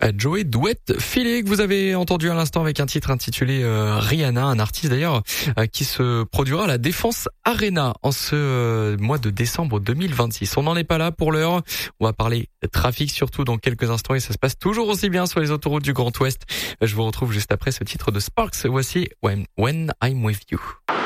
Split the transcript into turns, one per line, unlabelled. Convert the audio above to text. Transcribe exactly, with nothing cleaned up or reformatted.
Joey Duet Filé, que vous avez entendu à l'instant avec un titre intitulé euh, Rihanna, un artiste d'ailleurs euh, qui se produira à la Défense Arena en ce euh, mois de décembre deux mille vingt-six. On n'en est pas là pour l'heure. On va parler trafic surtout dans quelques instants et ça se passe toujours aussi bien sur les autoroutes du Grand Ouest. Je vous retrouve juste après ce titre de Sparks. Voici When, When I'm With You.